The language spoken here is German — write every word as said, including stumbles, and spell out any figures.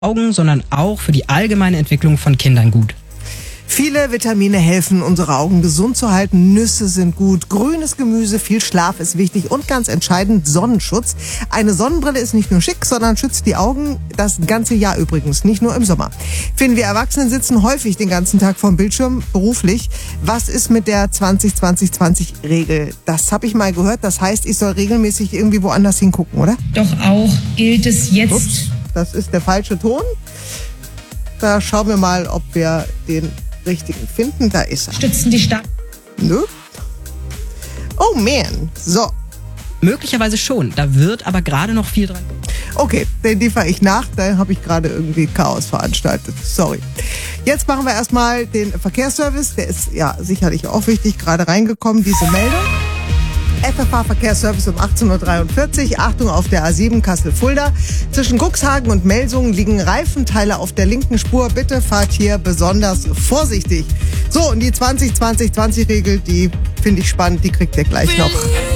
Augen, sondern auch für die allgemeine Entwicklung von Kindern gut. Viele Vitamine helfen, unsere Augen gesund zu halten. Nüsse sind gut, grünes Gemüse, viel Schlaf ist wichtig und ganz entscheidend Sonnenschutz. Eine Sonnenbrille ist nicht nur schick, sondern schützt die Augen das ganze Jahr übrigens, nicht nur im Sommer. Finden wir Erwachsenen sitzen häufig den ganzen Tag vorm Bildschirm, beruflich. Was ist mit der zwanzig zwanzig zwanzig Regel? Das habe ich mal gehört. Das heißt, ich soll regelmäßig irgendwie woanders hingucken, oder? Doch auch gilt es jetzt... Ups, das ist der falsche Ton. Da schauen wir mal, ob wir den richtigen finden. Da ist er. Stützen die Stadt. Nö. Oh man. So. Möglicherweise schon, da wird aber gerade noch viel dran. Okay, den liefere ich nach. Da habe ich gerade irgendwie Chaos veranstaltet. Sorry. Jetzt machen wir erstmal den Verkehrsservice. Der ist ja sicherlich auch wichtig. Gerade reingekommen, diese Meldung. F F H-Verkehrsservice um achtzehn Uhr dreiundvierzig. Achtung auf der A sieben Kassel-Fulda. Zwischen Cuxhagen und Melsungen liegen Reifenteile auf der linken Spur. Bitte fahrt hier besonders vorsichtig. So, und die zwanzig zwanzig zwanzig Regel, die finde ich spannend. Die kriegt ihr gleich noch.